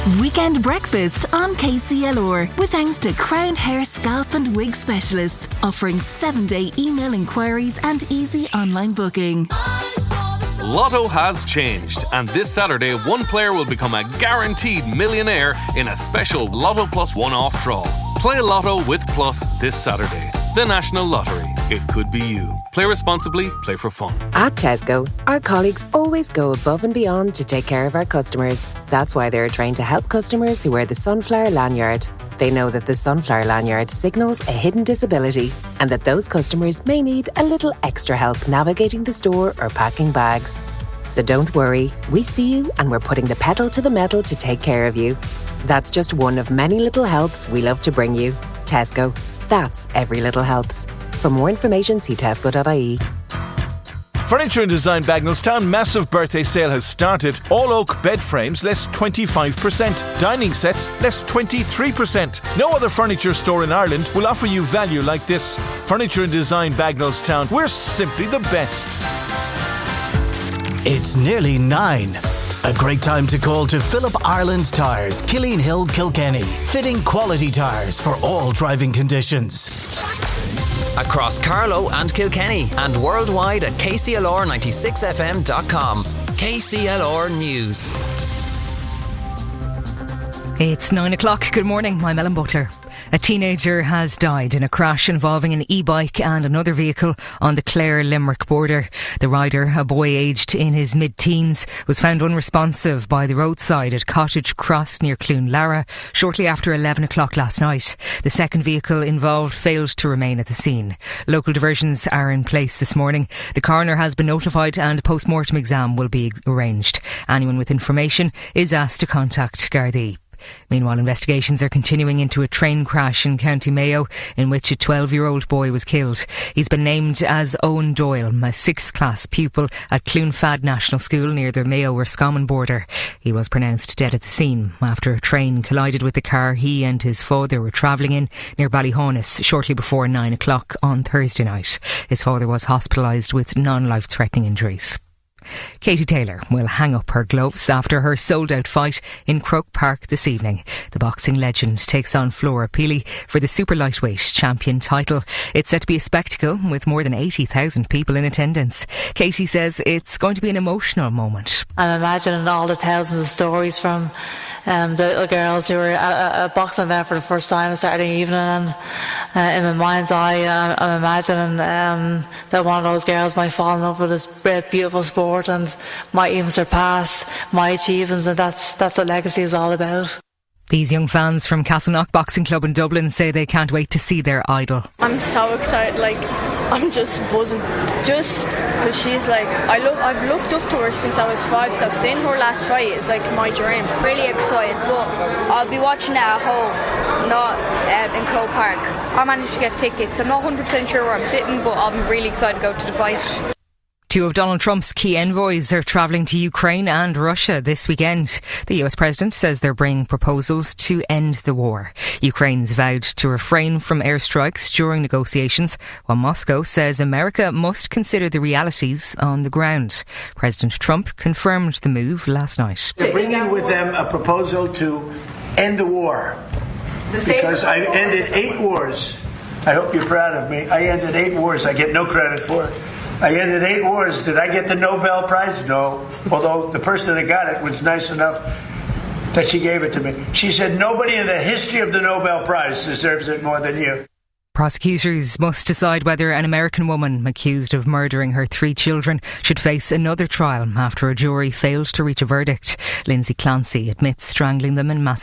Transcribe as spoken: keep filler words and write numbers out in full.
Weekend breakfast on K C L R with thanks to Crown Hair, Scalp and Wig Specialists, offering seven-day email inquiries and easy online booking. Lotto has changed, and this Saturday one player will become a guaranteed millionaire in a special Lotto Plus one-off draw. Play Lotto with Plus this Saturday. The National Lottery. It could be you. Play responsibly, play for fun. At Tesco, our colleagues always go above and beyond to take care of our customers. That's why they're trained to help customers who wear the Sunflower lanyard. They know that the Sunflower lanyard signals a hidden disability and that those customers may need a little extra help navigating the store or packing bags. So don't worry, we see you and we're putting the pedal to the metal to take care of you. That's just one of many little helps we love to bring you. Tesco. That's every little helps. For more information, see tesco dot I E. Furniture and Design Bagnallstown massive birthday sale has started. All oak bed frames less twenty-five percent. Dining sets less twenty-three percent. No other furniture store in Ireland will offer you value like this. Furniture and Design Bagnallstown. We're simply the best. It's nearly nine. A great time to call to Philip Ireland Tyres, Killeen Hill, Kilkenny. Fitting quality tyres for all driving conditions. Across Carlow and Kilkenny and worldwide at K C L R ninety-six F M dot com. K C L R News. It's nine o'clock. Good morning. I'm Ellen Butler. A teenager has died in a crash involving an e-bike and another vehicle on the Clare-Limerick border. The rider, a boy aged in his mid-teens, was found unresponsive by the roadside at Cottage Cross near Clonlara shortly after eleven o'clock last night. The second vehicle involved failed to remain at the scene. Local diversions are in place this morning. The coroner has been notified and a post-mortem exam will be arranged. Anyone with information is asked to contact Gardaí. Meanwhile, investigations are continuing into a train crash in County Mayo in which a twelve-year-old boy was killed. He's been named as Owen Doyle, a sixth-class pupil at Clonfad National School near the Mayo-Roscommon border. He was pronounced dead at the scene after a train collided with the car he and his father were travelling in near Ballyhonus shortly before nine o'clock on Thursday night. His father was hospitalised with non-life-threatening injuries. Katie Taylor will hang up her gloves after her sold-out fight in Croke Park this evening. The boxing legend takes on Flora Peely for the super lightweight champion title. It's set to be a spectacle with more than eighty thousand people in attendance. Katie says it's going to be an emotional moment. I'm imagining all the thousands of stories from um, the little girls who were uh, uh, boxing there for the first time on Saturday evening, and uh, in my mind's eye uh, I'm imagining um, that one of those girls might fall in love with this beautiful sport and might even surpass my achievements, and that's that's what legacy is all about. These young fans from Castleknock Boxing Club in Dublin say they can't wait to see their idol. I'm so excited, like I'm just buzzing, just because she's like, I look, I've looked up to her since I was five, so seeing her last fight is like my dream. Really excited, but I'll be watching it at home, not um, in Croke Park. I managed to get tickets. I'm not one hundred percent sure where I'm sitting, but I'll be really excited to go to the fight. Two of Donald Trump's key envoys are travelling to Ukraine and Russia this weekend. The U S President says they're bringing proposals to end the war. Ukraine's vowed to refrain from airstrikes during negotiations, while Moscow says America must consider the realities on the ground. President Trump confirmed the move last night. They're bringing with them a proposal to end the war. Because I ended eight wars. I hope you're proud of me. I ended eight wars. I get no credit for it. I ended eight wars. Did I get the Nobel Prize? No. Although the person that got it was nice enough that she gave it to me. She said, nobody in the history of the Nobel Prize deserves it more than you. Prosecutors must decide whether an American woman accused of murdering her three children should face another trial after a jury failed to reach a verdict. Lindsay Clancy admits strangling them in mass